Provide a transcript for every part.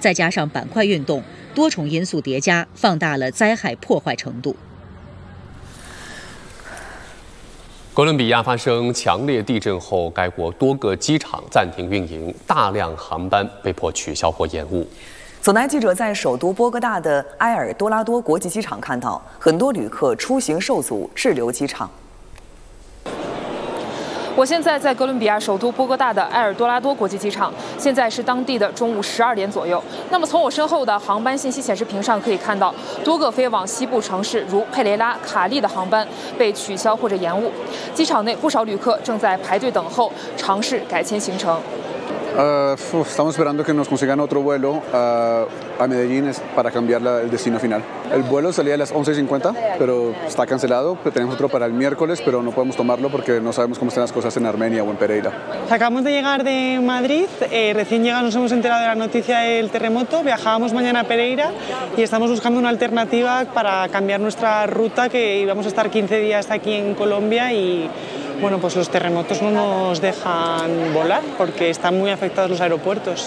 再加上板块运动，多重因素叠加，放大了灾害破坏程度。 哥伦比亚发生强烈地震后，该国多个机场暂停运营，大量航班被迫取消或延误。 总台记者在首都波哥大的埃尔多拉多国际机场看到，很多旅客出行受阻，滞留机场。 我现在在哥伦比亚首都波哥大的埃尔多拉多国际机场，现在是当地的中午12点左右。那么从我身后的航班信息显示屏上可以看到，多个飞往西部城市如佩雷拉、卡利的航班被取消或者延误。机场内不少旅客正在排队等候，尝试改签行程。 Estamos esperando que nos consigan otro vuelo a Medellín para cambiar el destino final. El vuelo salía a las 11:50, pero está cancelado. Tenemos otro para el miércoles, pero no podemos tomarlo porque no sabemos cómo están las cosas en Armenia o en Pereira. Acabamos de llegar de Madrid, recién llegados nos hemos enterado de la noticia del terremoto, viajábamos mañana a Pereira y estamos buscando una alternativa para cambiar nuestra ruta, que íbamos a estar 15 días aquí en Colombia y bueno, pues los terremotos no nos dejan volar porque están muy afectados los aeropuertos.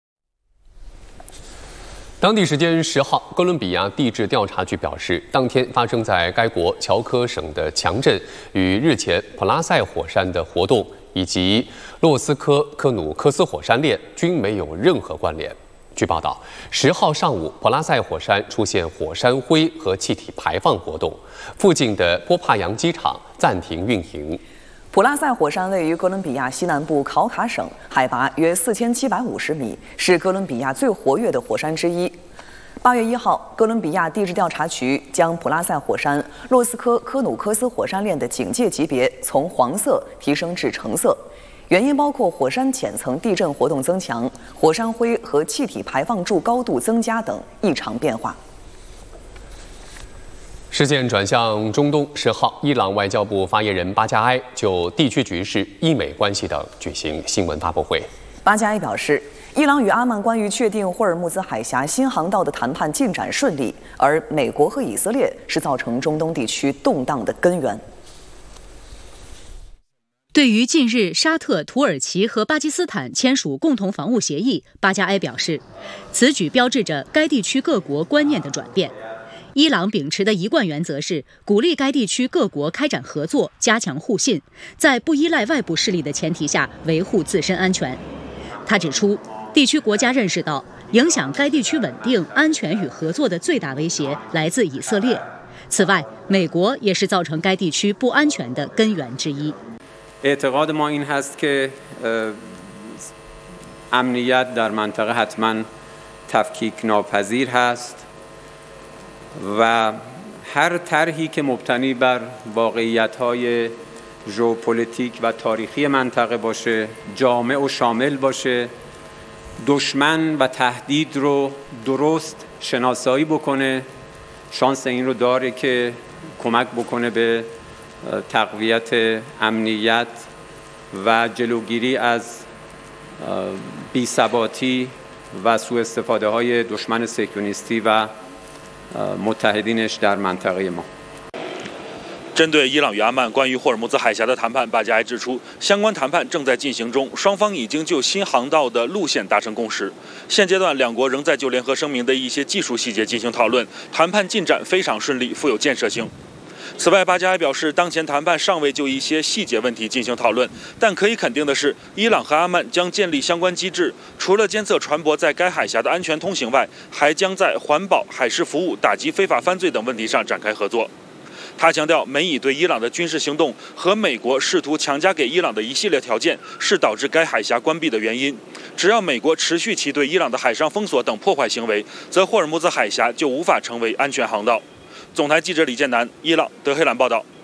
当地时间10号，哥伦比亚地质调查局表示，当天发生在该国乔科省的强震与日前普拉塞火山的活动以及洛斯科科努科斯火山链均没有任何关联。据报道，10号上午，普拉塞火山出现火山灰和气体排放活动，附近的波帕扬机场暂停运营。 普拉塞火山位于哥伦比亚西南部考卡省，海拔约4750米，是哥伦比亚最活跃的火山之一。8月1号，哥伦比亚地质调查局将普拉塞火山洛斯科科努科斯火山链的警戒级别从黄色提升至橙色，原因包括火山浅层地震活动增强、火山灰和气体排放柱高度增加等异常变化。 视线转向中东，10号，伊朗外交部发言人巴加埃就地区局势、伊美关系等举行新闻发布会。 巴加埃表示，伊朗与阿曼关于确定霍尔木兹海峡新航道的谈判进展顺利，而美国和以色列是造成中东地区动荡的根源。 对于近日沙特、土耳其和巴基斯坦签署共同防务协议，巴加埃表示，此举标志着该地区各国观念的转变。伊朗秉持的一贯原则是鼓励该地区各国开展合作，加强互信，在不依赖外部势力的前提下维护自身安全。他指出，地区国家认识到影响该地区稳定、安全与合作的最大威胁来自以色列。此外，美国也是造成该地区不安全的根源之一。 اعتقاد ما این هست که امنیت در منطقه حتما تفکیک ناپذیر هست و هر طرحی که مبتنی بر واقعیت‌های ژئوپلیتیک و تاریخی منطقه باشه، جامع و شامل باشه، دشمن و تهدید رو درست شناسایی بکنه، شانس این رو داره که کمک بکنه به تقویت امنیت و جلوگیری از بی‌ثباتی و سوء استفاده های دشمن صهیونیستی و متحدینش در منطقه ما。 针对伊朗与阿曼关于霍尔木兹海峡的谈判，巴加埃指出，相关谈判正在进行中，双方已经就新航道的路线达成共识。现阶段，两国仍在就联合声明的一些技术细节进行讨论，谈判进展非常顺利，富有建设性。此外，巴加埃表示，当前谈判尚未就一些细节问题进行讨论，但可以肯定的是，伊朗和阿曼将建立相关机制，除了监测船舶在该海峡的安全通行外，还将在环保、海事服务、打击非法犯罪等问题上展开合作。他强调，美以对伊朗的军事行动和美国试图强加给伊朗的一系列条件是导致该海峡关闭的原因。只要美国持续其对伊朗的海上封锁等破坏行为，则霍尔木兹海峡就无法成为安全航道。总台记者李建南，伊朗德黑兰报道。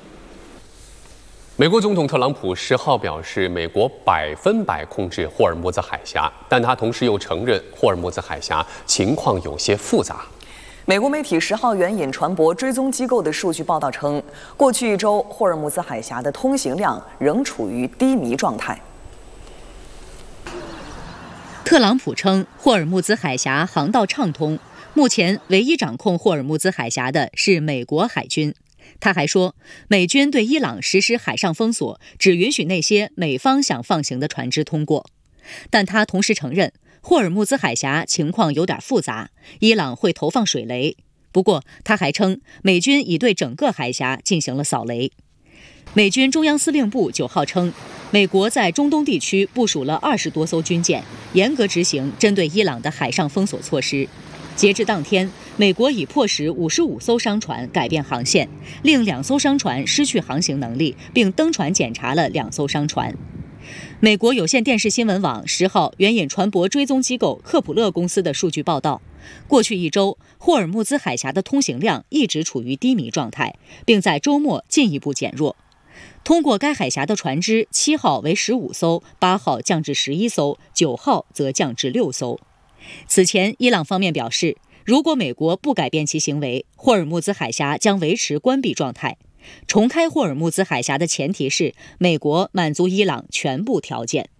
美国总统特朗普10号表示，美国100%控制霍尔木兹海峡，但他同时又承认霍尔木兹海峡情况有些复杂。 美国媒体10号援引船舶追踪机构的数据报道称，过去1周霍尔木兹海峡的通行量仍处于低迷状态。 特朗普称，霍尔木兹海峡航道畅通，目前唯一掌控霍尔木兹海峡的是美国海军。他还说，美军对伊朗实施海上封锁，只允许那些美方想放行的船只通过。但他同时承认， 霍尔木兹海峡情况有点复杂，伊朗会投放水雷。不过，他还称美军已对整个海峡进行了扫雷。美军中央司令部9号称，美国在中东地区部署了20多艘军舰，严格执行针对伊朗的海上封锁措施。截至当天，美国已迫使55艘商船改变航线，令2艘商船失去航行能力，并登船检查了2艘商船。美国有线电视新闻网10号援引船舶追踪机构克普勒公司的数据报道，过去1周，霍尔木兹海峡的通行量一直处于低迷状态，并在周末进一步减弱。通过该海峡的船只7号为15艘，8号降至11艘，9号则降至6艘。此前，伊朗方面表示，如果美国不改变其行为，霍尔木兹海峡将维持关闭状态。重开霍尔木兹海峡的前提是美国满足伊朗全部条件。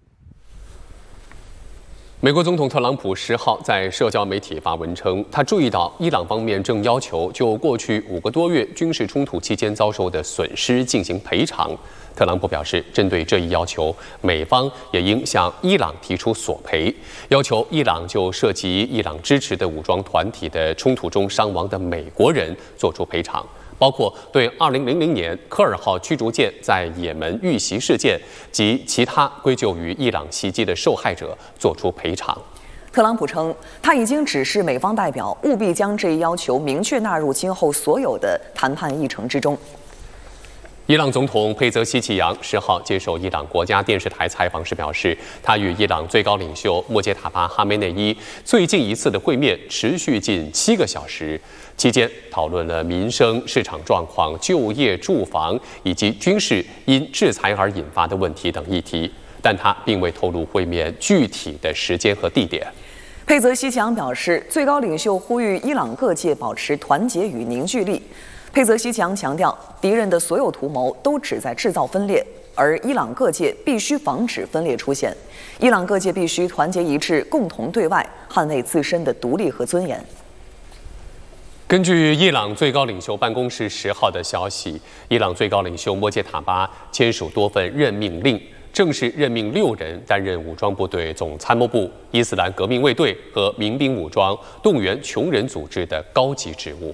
美国总统特朗普10号在社交媒体发文称，他注意到伊朗方面正要求就过去5个多月军事冲突期间遭受的损失进行赔偿。特朗普表示，针对这一要求，美方也应向伊朗提出索赔，要求伊朗就涉及伊朗支持的武装团体的冲突中伤亡的美国人作出赔偿，包括对2000年科尔号驱逐舰在也门遇袭事件及其他归咎于伊朗袭击的受害者作出赔偿。 特朗普称，他已经指示美方代表务必将这一要求明确纳入今后所有的谈判议程之中。 伊朗总统佩泽希奇扬10号接受伊朗国家电视台采访时表示，他与伊朗最高领袖莫杰塔巴哈梅内伊最近一次的会面持续近7个小时，期间讨论了民生、市场状况、就业、住房以及军事因制裁而引发的问题等议题，但他并未透露会面具体的时间和地点。 佩泽希奇扬表示，最高领袖呼吁伊朗各界保持团结与凝聚力。佩泽希奇扬强调，敌人的所有图谋都旨在制造分裂，而伊朗各界必须防止分裂出现。伊朗各界必须团结一致，共同对外，捍卫自身的独立和尊严。 根据伊朗最高领袖办公室10号的消息，伊朗最高领袖莫杰塔巴签署多份任命令，正式任命6人担任武装部队总参谋部、伊斯兰革命卫队和民兵武装动员穷人组织的高级职务。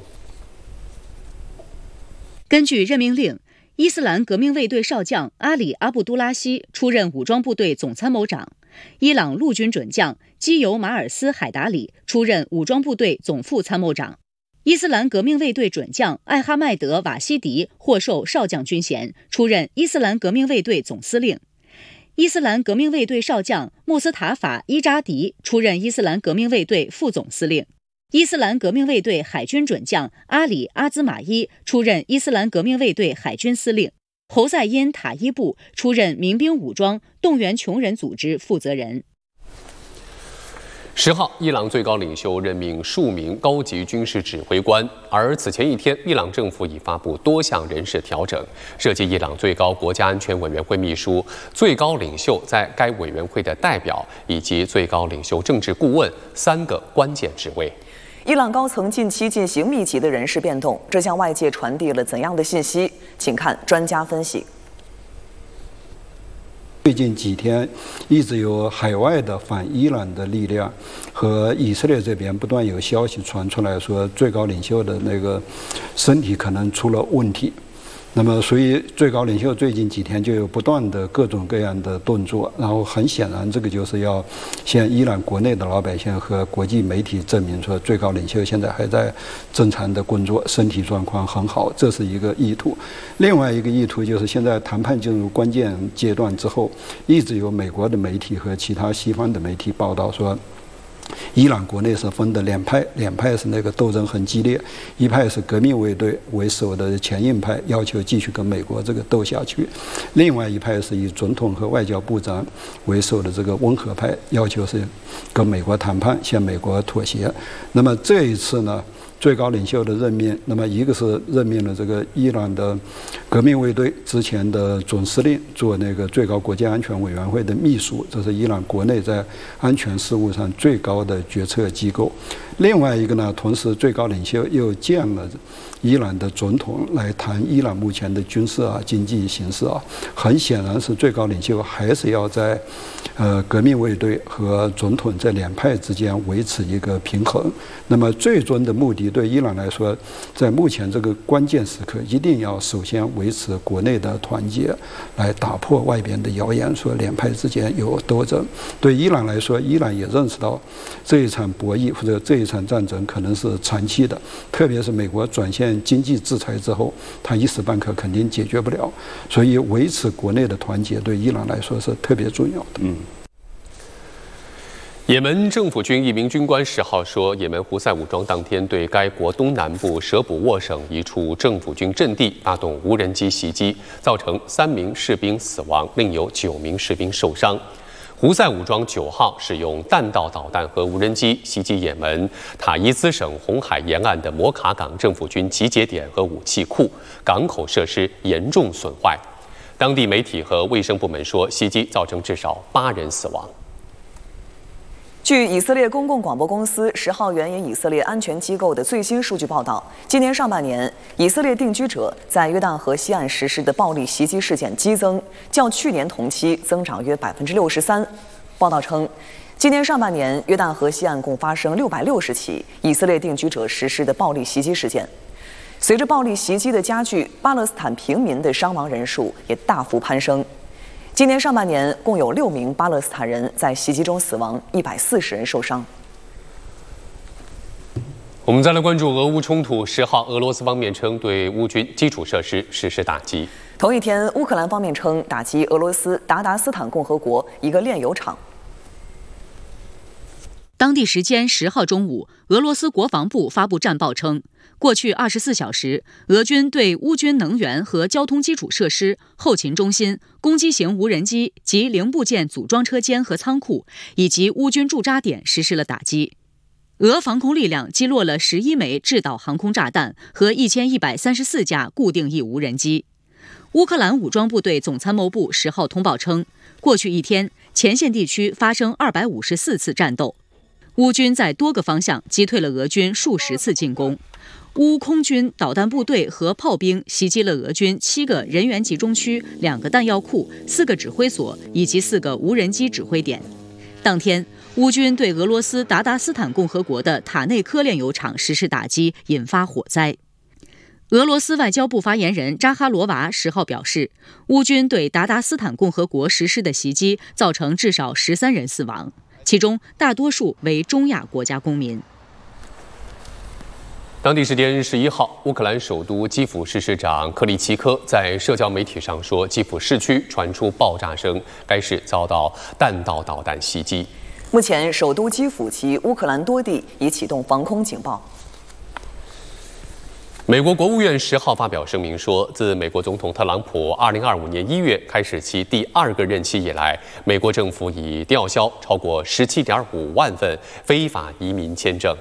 根据任命令，伊斯兰革命卫队少将阿里·阿布都拉希出任武装部队总参谋长，伊朗陆军准将基尤马尔斯·海达里出任武装部队总副参谋长，伊斯兰革命卫队准将艾哈迈德·瓦希迪获授少将军衔，出任伊斯兰革命卫队总司令。伊斯兰革命卫队少将穆斯塔法·伊扎迪出任伊斯兰革命卫队副总司令。伊斯兰革命卫队海军准将阿里·阿兹马伊出任伊斯兰革命卫队海军司令，侯赛因·塔伊布出任民兵武装动员穷人组织负责人。 10号，伊朗最高领袖任命数名高级军事指挥官，而此前一天，伊朗政府已发布多项人事调整，涉及伊朗最高国家安全委员会秘书、最高领袖在该委员会的代表以及最高领袖政治顾问3个关键职位。 伊朗高层近期进行密集的人事变动，这向外界传递了怎样的信息？请看专家分析。 最近几天，一直有海外的反伊朗的力量和以色列这边不断有消息传出来说，最高领袖的那个身体可能出了问题。那么，所以最高领袖最近几天就有不断的各种各样的动作，然后很显然，这个就是要向伊朗国内的老百姓和国际媒体证明说，最高领袖现在还在正常的工作，身体状况很好，这是一个意图。另外一个意图就是现在谈判进入关键阶段之后，一直有美国的媒体和其他西方的媒体报道说，伊朗国内是分的两派是那个斗争很激烈，一派是革命卫队为首的强硬派，要求继续跟美国这个斗下去；另外一派是以总统和外交部长为首的这个温和派，要求是跟美国谈判，向美国妥协。那么这一次呢，最高领袖的任命，那么一个是任命了这个伊朗的革命卫队之前的总司令做那个最高国家安全委员会的秘书，这是伊朗国内在安全事务上最高的决策机构。 另外一个呢，同时最高领袖又见了伊朗的总统来谈伊朗目前的军事经济形势很显然是最高领袖还是要在革命卫队和总统这两派之间维持一个平衡。那么最终的目的对伊朗来说，在目前这个关键时刻，一定要首先维持国内的团结，来打破外边的谣言说两派之间有斗争。对伊朗来说，伊朗也认识到这一场博弈或者这一场战争可能是长期的，特别是美国转向经济制裁之后，它一时半刻肯定解决不了，所以维持国内的团结对伊朗来说是特别重要的。 也门政府军一名军官10号说，也门胡塞武装当天对该国东南部舍卜沃省一处政府军阵地发动无人机袭击，造成3名士兵死亡，另有9名士兵受伤。胡塞武装9号使用弹道导弹和无人机袭击也门塔伊兹省红海沿岸的摩卡港政府军集结点和武器库，港口设施严重损坏。当地媒体和卫生部门说，袭击造成至少8人死亡。 据以色列公共广播公司10号援引以色列安全机构的最新数据报道，今年上半年，以色列定居者在约旦河西岸实施的暴力袭击事件激增，较去年同期增长约63%。报道称，今年上半年，约旦河西岸共发生660起以色列定居者实施的暴力袭击事件。随着暴力袭击的加剧，巴勒斯坦平民的伤亡人数也大幅攀升。今年上半年，共有6名巴勒斯坦人在袭击中死亡，140人受伤。 我们再来关注俄乌冲突。10号，俄罗斯方面称对乌军基础设施实施打击。 同一天，乌克兰方面称打击俄罗斯达达斯坦共和国一个炼油厂。 当地时间10号中午，俄罗斯国防部发布战报称，过去24小时，俄军对乌军能源和交通基础设施、后勤中心、攻击型无人机及零部件组装车间和仓库，以及乌军驻扎点实施了打击。俄防空力量击落了11枚制导航空炸弹和1134架固定翼无人机。乌克兰武装部队总参谋部10号通报称，过去一天，前线地区发生254次战斗。乌军在多个方向击退了俄军数十次进攻。乌空军导弹部队和炮兵袭击了俄军7个人员集中区、2个弹药库、4个指挥所以及4个无人机指挥点。当天，乌军对俄罗斯达达斯坦共和国的塔内科炼油厂实施打击，引发火灾。俄罗斯外交部发言人扎哈罗娃10号表示，乌军对达达斯坦共和国实施的袭击造成至少13人死亡，其中大多数为中亚国家公民。 当地时间11号，乌克兰首都基辅市市长克里奇科在社交媒体上说，基辅市区传出爆炸声，该市遭到弹道导弹袭击。 目前，首都基辅及乌克兰多地已启动防空警报。 美国国务院10号发表声明说，自美国总统特朗普2025年1月开始其第2个任期以来，美国政府已吊销超过17.5万份非法移民签证。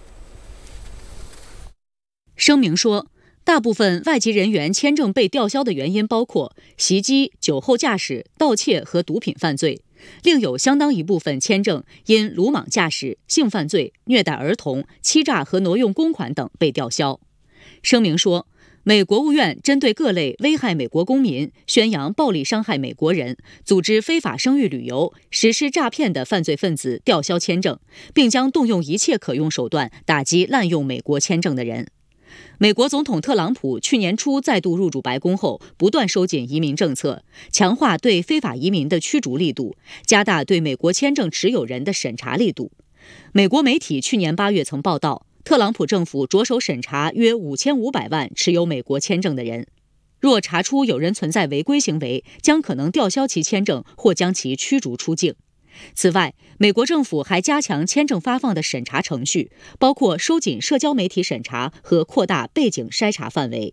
声明说，大部分外籍人员签证被吊销的原因包括袭击、酒后驾驶、盗窃和毒品犯罪，另有相当一部分签证因鲁莽驾驶、性犯罪、虐待儿童、欺诈和挪用公款等被吊销。声明说，美国务院针对各类危害美国公民、宣扬暴力伤害美国人、组织非法生育旅游、实施诈骗的犯罪分子吊销签证，并将动用一切可用手段打击滥用美国签证的人。美国总统特朗普去年初再度入主白宫后，不断收紧移民政策，强化对非法移民的驱逐力度，加大对美国签证持有人的审查力度。美国媒体去年8月曾报道，特朗普政府着手审查约5500万持有美国签证的人，若查出有人存在违规行为，将可能吊销其签证或将其驱逐出境。此外，美国政府还加强签证发放的审查程序，包括收紧社交媒体审查和扩大背景筛查范围。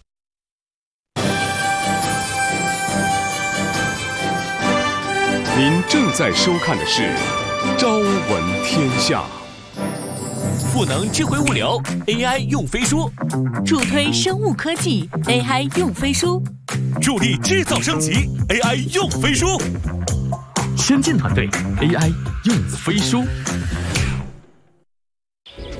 您正在收看的是《朝闻天下》。 赋能智慧物流 AI 用飞书， 助推生物科技 AI 用飞书， 助力制造升级 AI 用飞书。 先进团队 AI 用飞书。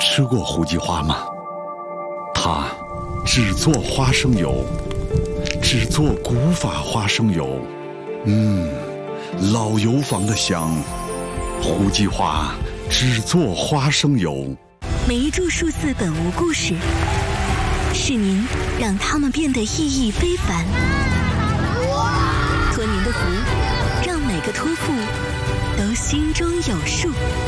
吃过胡记花吗？它只做花生油，只做古法花生油。老油坊的香，胡记花只做花生油。 每一株数字本无故事，是您让它们变得意义非凡。托您的福，让每个托付都心中有数。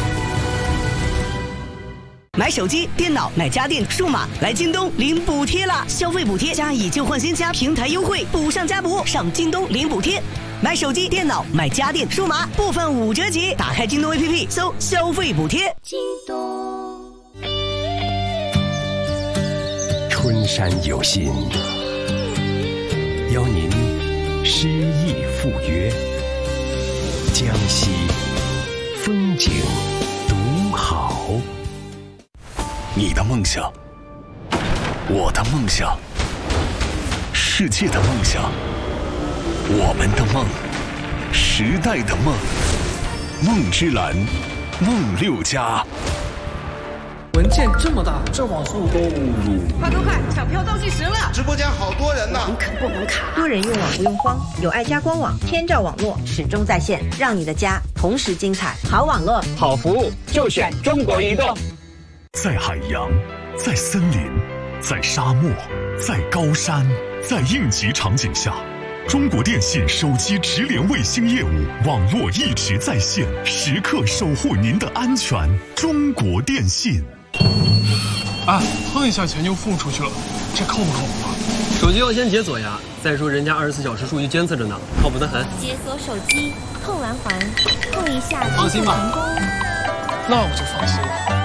买手机、电脑、买家电、数码，来京东领补贴啦！消费补贴加以旧换新加平台优惠，补上加补，上京东领补贴。买手机、电脑、买家电、数码，部分5折起。打开京东 APP， 搜消费补贴。 京东。 春山有心，邀您诗意赴约，江西风景独好。 你的梦想，我的梦想，世界的梦想，我们的梦，时代的梦，梦之蓝，梦6家。 文件这么大，这网速快，抢票倒计时了！ 直播间好多人呢， 能啃不能卡。多人用网不用慌，有爱家官网，天照网络始终在线，让你的家同时精彩。好网络， 好服务，就选中国移动。 在海洋，在森林，在沙漠，在高山，在应急场景下，中国电信手机直连卫星业务网络一直在线，时刻守护您的安全。中国电信。 碰一下钱就付出去了，这靠不靠谱啊？ 手机要先解锁呀，再说人家24小时数据监测着呢，靠谱得很。 解锁手机，碰完还，碰一下， 放心吧。那我就放心了。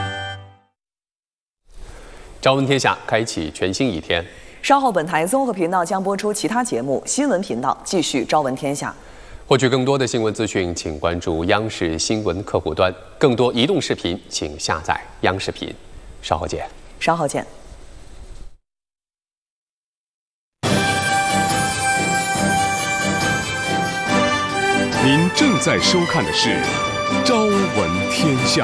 朝闻天下，开启全新一天。 稍后本台综合频道将播出其他节目，新闻频道继续朝闻天下。 获取更多的新闻资讯，请关注央视新闻客户端。更多移动视频，请下载央视频。稍后见。 稍后见。 您正在收看的是《朝闻天下》。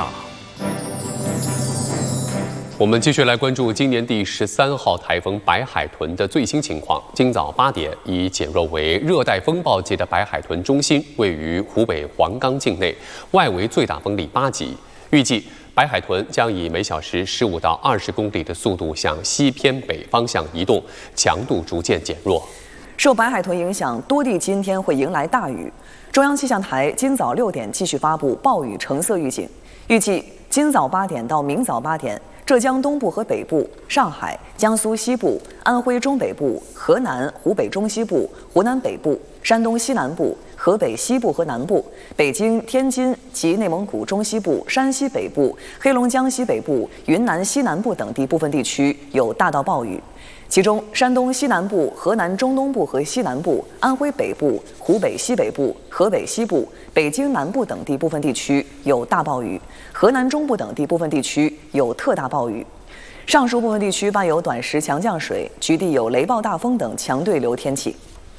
我们继续来关注今年第13号台风白海豚的最新情况。今早8点，已减弱为热带风暴级的白海豚中心位于湖北黄冈境内，外围最大风力8级。预计白海豚将以每小时15到20公里的速度向西偏北方向移动，强度逐渐减弱。 受白海豚影响，多地今天会迎来大雨。中央气象台今早6点继续发布暴雨橙色预警，预计今早8点到明早8点。浙江东部和北部、上海、江苏西部、安徽中北部、河南、湖北中西部、湖南北部、山东西南部、河北西部和南部、北京、天津及内蒙古中西部、山西北部、黑龙江西北部、云南西南部等地部分地区有大到暴雨。其中，山东西南部、河南中东部和西南部、安徽北部、湖北西北部、河北西部、北京南部等地部分地区有大暴雨，河南中部等地部分地区有特大暴雨。上述部分地区伴有短时强降水，局地有雷暴大风等强对流天气。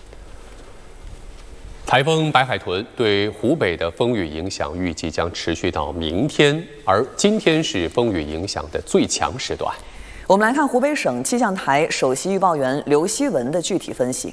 台风白海豚对湖北的风雨影响预计将持续到明天，而今天是风雨影响的最强时段。 我们来看湖北省气象台首席预报员刘希文的具体分析。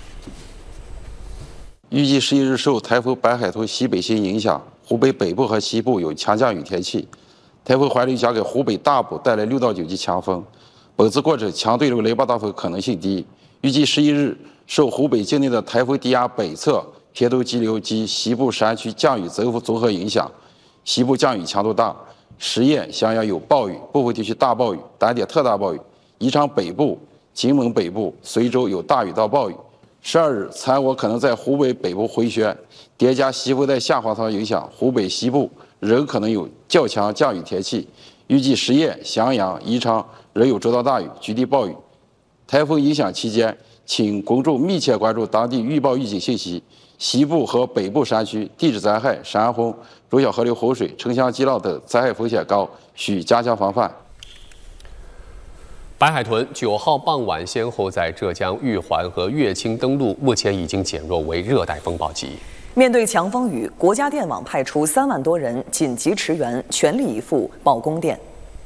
预计11日受台风白海豚西北行影响，湖北北部和西部有强降雨天气。台风环流将给湖北大部带来6到9级强风，本次过程强对流雷暴大风可能性低。预计11日受湖北境内的台风低压北侧偏东激流及西部山区降雨增幅综合影响，西部降雨强度大。十堰、襄阳有暴雨，部分地区大暴雨，单点特大暴雨。宜昌北部、荆门北部、随州有大雨到暴雨。12日，残涡可能在湖北北部回旋，叠加西风带下滑层影响，湖北西部仍可能有较强降雨天气。预计十堰、襄阳、宜昌仍有周到大雨，局地暴雨。台风影响期间，请公众密切关注当地预报预警信息。西部和北部山区地质灾害、山洪、中小河流洪水、城乡激涝等灾害风险高，需加强防范。 白海豚9号傍晚先后在浙江玉环和乐清登陆，目前已经减弱为热带风暴级。 面对强风雨，国家电网派出3万多人紧急驰援，全力以赴保供电。